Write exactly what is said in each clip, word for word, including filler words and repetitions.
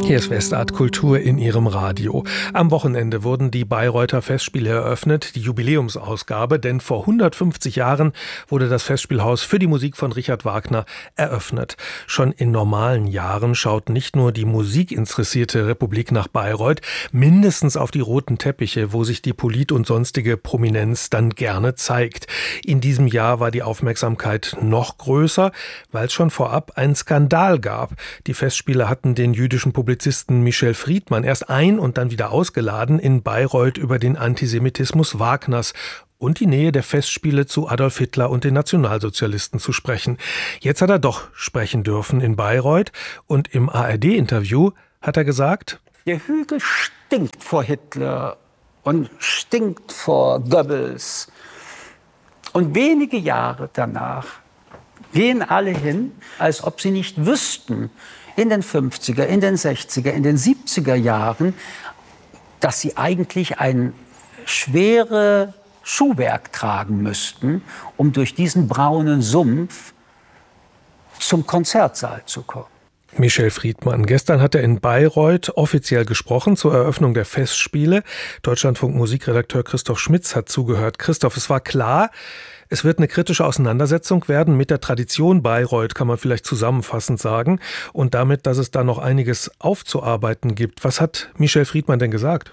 Hier ist Westart Kultur in Ihrem Radio. Am Wochenende wurden die Bayreuther Festspiele eröffnet, die Jubiläumsausgabe, denn vor hundertfünfzig Jahren wurde das Festspielhaus für die Musik von Richard Wagner eröffnet. Schon in normalen Jahren schaut nicht nur die musikinteressierte Republik nach Bayreuth, mindestens auf die roten Teppiche, wo sich die Polit- und sonstige Prominenz dann gerne zeigt. In diesem Jahr war die Aufmerksamkeit noch größer, weil es schon vorab einen Skandal gab. Die Festspiele hatten den jüdischen Publizisten Michel Friedmann erst ein- und dann wieder ausgeladen, in Bayreuth über den Antisemitismus Wagners und die Nähe der Festspiele zu Adolf Hitler und den Nationalsozialisten zu sprechen. Jetzt hat er doch sprechen dürfen in Bayreuth und im A R D-Interview hat er gesagt: Der Hügel stinkt vor Hitler und stinkt vor Goebbels. Und wenige Jahre danach gehen alle hin, als ob sie nicht wüssten, in den fünfziger, in den sechziger, in den siebziger Jahren, dass sie eigentlich ein schwere Schuhwerk tragen müssten, um durch diesen braunen Sumpf zum Konzertsaal zu kommen. Michel Friedmann. Gestern hat er in Bayreuth offiziell gesprochen zur Eröffnung der Festspiele. Deutschlandfunk-Musikredakteur Christoph Schmitz hat zugehört. Christoph, es war klar, es wird eine kritische Auseinandersetzung werden mit der Tradition Bayreuth, kann man vielleicht zusammenfassend sagen, und damit, dass es da noch einiges aufzuarbeiten gibt. Was hat Michel Friedmann denn gesagt?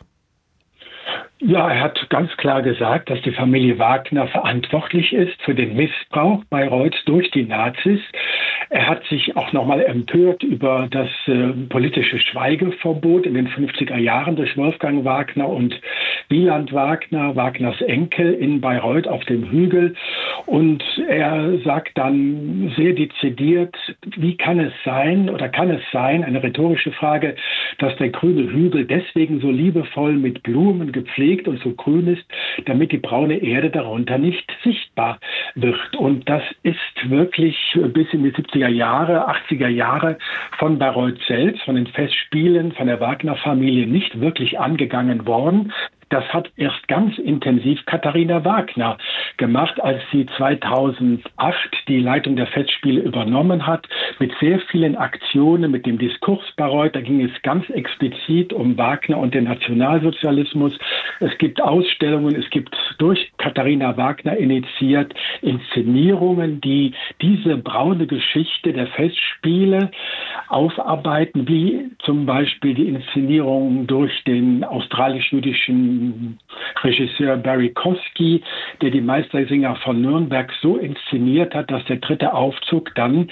Ja, er hat ganz klar gesagt, dass die Familie Wagner verantwortlich ist für den Missbrauch Bayreuths durch die Nazis. Er hat sich auch nochmal empört über das äh, politische Schweigeverbot in den fünfziger Jahren durch Wolfgang Wagner und Wieland Wagner, Wagners Enkel, in Bayreuth auf dem Hügel. Und er sagt dann sehr dezidiert, wie kann es sein, oder kann es sein, eine rhetorische Frage, dass der grüne Hügel deswegen so liebevoll mit Blumen gepflegt und so grün ist, damit die braune Erde darunter nicht sichtbar wird. Und das ist wirklich bis in die siebziger Jahre, achtziger Jahre von Bayreuth selbst, von den Festspielen, von der Wagner-Familie nicht wirklich angegangen worden. Das hat erst ganz intensiv Katharina Wagner gemacht, als sie zweitausendacht die Leitung der Festspiele übernommen hat, mit sehr vielen Aktionen, mit dem Diskurs Bayreuth. Da ging es ganz explizit um Wagner und den Nationalsozialismus. Es gibt Ausstellungen, es gibt durch Katharina Wagner initiiert Inszenierungen, die diese braune Geschichte der Festspiele aufarbeiten, wie zum Beispiel die Inszenierung durch den australisch-jüdischen Regisseur Barry Kosky, der die Meistersinger von Nürnberg so inszeniert hat, dass der dritte Aufzug dann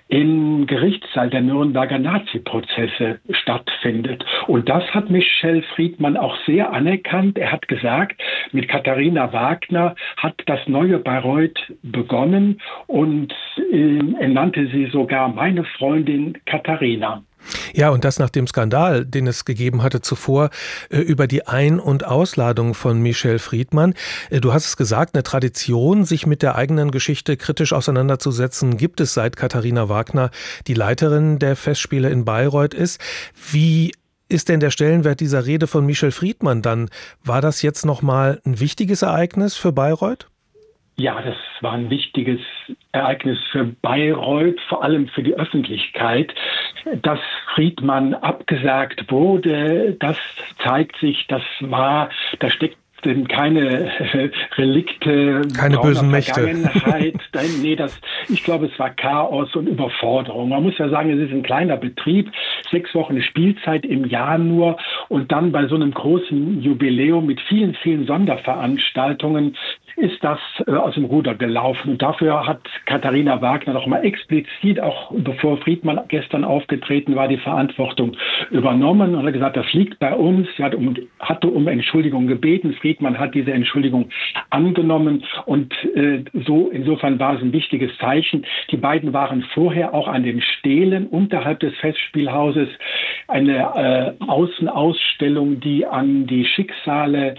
im Gerichtssaal der Nürnberger Nazi-Prozesse stattfindet. Und das hat Michel Friedmann auch sehr anerkannt. Er hat gesagt, mit Katharina Wagner hat das neue Bayreuth begonnen und äh, er nannte sie sogar meine Freundin Katharina. Ja, und das nach dem Skandal, den es gegeben hatte zuvor, äh, über die Ein- und Ausladung von Michel Friedmann. Äh, du hast es gesagt, eine Tradition, sich mit der eigenen Geschichte kritisch auseinanderzusetzen, gibt es, seit Katharina Wagner die Leiterin der Festspiele in Bayreuth ist. Wie ist denn der Stellenwert dieser Rede von Michel Friedmann dann? War das jetzt nochmal ein wichtiges Ereignis für Bayreuth? Ja, das war ein wichtiges Ereignis für Bayreuth, vor allem für die Öffentlichkeit. Dass Friedmann abgesagt wurde, das zeigt sich, das war, da steckt denn keine äh, Relikte, keine bösen Mächte. Vergangenheit. nee, das, ich glaube, es war Chaos und Überforderung. Man muss ja sagen, es ist ein kleiner Betrieb, sechs Wochen Spielzeit im Jahr nur und dann bei so einem großen Jubiläum mit vielen, vielen Sonderveranstaltungen ist das äh, aus dem Ruder gelaufen. Und dafür hat Katharina Wagner noch mal explizit, auch bevor Friedmann gestern aufgetreten war, die Verantwortung übernommen und hat gesagt, das liegt bei uns. Sie hat um, hatte um Entschuldigung gebeten. Friedmann hat diese Entschuldigung angenommen. Und äh, so insofern war es ein wichtiges Zeichen. Die beiden waren vorher auch an den Stelen unterhalb des Festspielhauses, eine äh, Außenausstellung, die an die Schicksale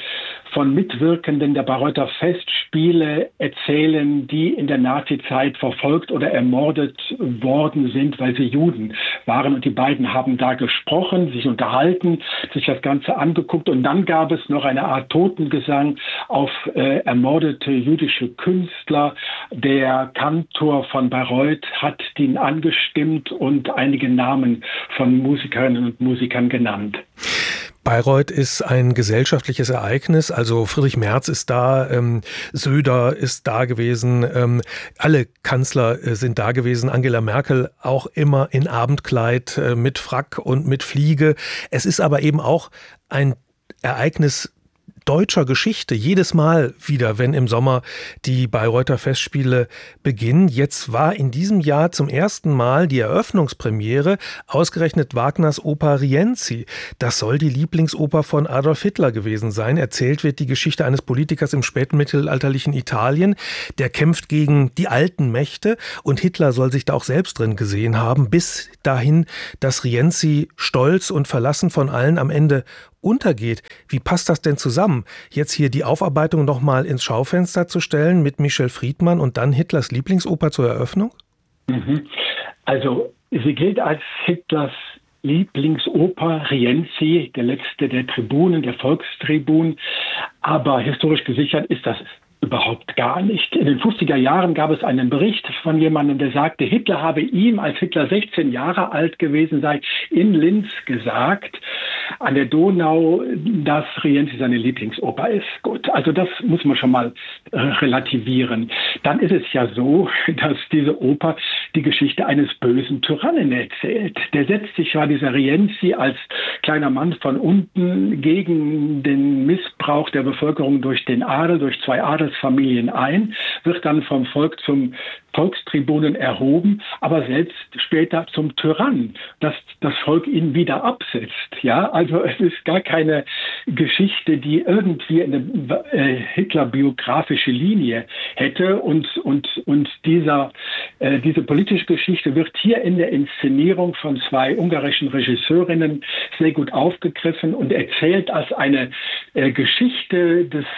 von Mitwirkenden der Bayreuther Festspiele erzählen, die in der Nazizeit verfolgt oder ermordet worden sind, weil sie Juden waren. Und die beiden haben da gesprochen, sich unterhalten, sich das Ganze angeguckt. Und dann gab es noch eine Art Totengesang auf äh, ermordete jüdische Künstler. Der Kantor von Bayreuth hat den angestimmt und einige Namen von Musikerinnen und Musikern genannt. Bayreuth ist ein gesellschaftliches Ereignis, also Friedrich Merz ist da, ähm, Söder ist da gewesen, ähm, alle Kanzler äh, sind da gewesen, Angela Merkel auch immer in Abendkleid äh, mit Frack und mit Fliege. Es ist aber eben auch ein Ereignis deutscher Geschichte, jedes Mal wieder, wenn im Sommer die Bayreuther Festspiele beginnen. Jetzt war in diesem Jahr zum ersten Mal die Eröffnungspremiere ausgerechnet Wagners Oper Rienzi. Das soll die Lieblingsoper von Adolf Hitler gewesen sein. Erzählt wird die Geschichte eines Politikers im spätmittelalterlichen Italien, der kämpft gegen die alten Mächte und Hitler soll sich da auch selbst drin gesehen haben, bis dahin, dass Rienzi stolz und verlassen von allen am Ende untergeht. Wie passt das denn zusammen? Jetzt hier die Aufarbeitung noch mal ins Schaufenster zu stellen mit Michel Friedmann und dann Hitlers Lieblingsoper zur Eröffnung? Mhm. Also sie gilt als Hitlers Lieblingsoper, Rienzi, der letzte der Tribunen, der Volkstribun. Aber historisch gesichert ist das überhaupt gar nicht. In den fünfziger Jahren gab es einen Bericht von jemandem, der sagte, Hitler habe ihm, als Hitler sechzehn Jahre alt gewesen sei, in Linz gesagt, an der Donau, dass Rienzi seine Lieblingsoper ist. Gut, also das muss man schon mal äh, relativieren. Dann ist es ja so, dass diese Oper die Geschichte eines bösen Tyrannen erzählt. Der setzt sich ja, dieser Rienzi, als kleiner Mann von unten gegen den Missbrauch der Bevölkerung durch den Adel, durch zwei Adelsfamilien ein, wird dann vom Volk zum Volkstribunen erhoben, aber selbst später zum Tyrann, dass das Volk ihn wieder absetzt. Ja, also es ist gar keine Geschichte, die irgendwie eine äh, Hitler-biografische Linie hätte und und und dieser äh, diese politische Geschichte wird hier in der Inszenierung von zwei ungarischen Regisseurinnen sehr gut aufgegriffen und erzählt als eine äh, Geschichte des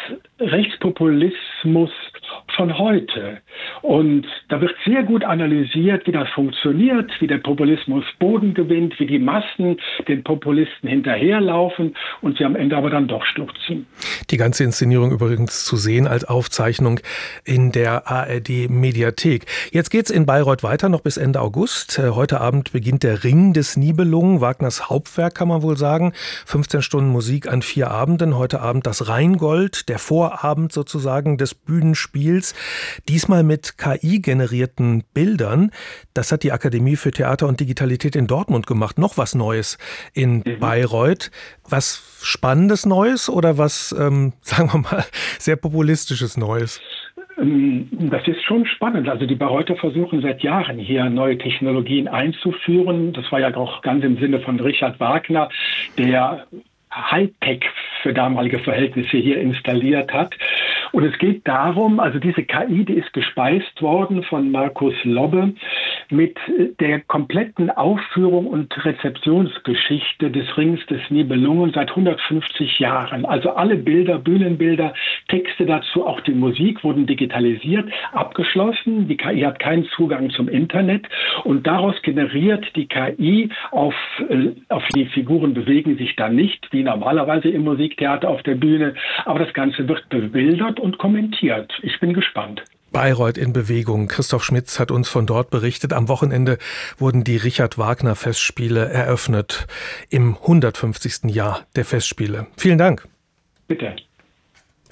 Rechtspopulismus von heute. Und da wird sehr gut analysiert, wie das funktioniert, wie der Populismus Boden gewinnt, wie die Massen den Populisten hinterherlaufen und sie am Ende aber dann doch stürzen. Die ganze Inszenierung übrigens zu sehen als Aufzeichnung in der A R D-Mediathek. Jetzt geht's in Bayreuth weiter, noch bis Ende August. Heute Abend beginnt der Ring des Nibelungen, Wagners Hauptwerk, kann man wohl sagen. fünfzehn Stunden Musik an vier Abenden. Heute Abend das Rheingold, der Vorabend sozusagen des Bühnenspiels. Diesmal mit K I-generierten Bildern. Das hat die Akademie für Theater und Digitalität in Dortmund gemacht. Noch was Neues in mhm. Bayreuth. Was Spannendes Neues oder was, ähm, sagen wir mal, sehr Populistisches Neues? Das ist schon spannend. Also die Bayreuther versuchen seit Jahren hier neue Technologien einzuführen. Das war ja auch ganz im Sinne von Richard Wagner, der Hightech für damalige Verhältnisse hier installiert hat. Und es geht darum, also diese K I, die ist gespeist worden von Markus Lobbe mit der kompletten Aufführung und Rezeptionsgeschichte des Rings des Nibelungen seit hundertfünfzig Jahren. Also alle Bilder, Bühnenbilder, Texte dazu, auch die Musik wurden digitalisiert, abgeschlossen. Die K I hat keinen Zugang zum Internet und daraus generiert die K I auf, auf die Figuren bewegen sich dann nicht, wie normalerweise im Musiktheater auf der Bühne, aber das Ganze wird bebildert und kommentiert. Ich bin gespannt. Bayreuth in Bewegung. Christoph Schmitz hat uns von dort berichtet. Am Wochenende wurden die Richard Wagner Festspiele eröffnet im hundertfünfzigsten Jahr der Festspiele. Vielen Dank. Bitte.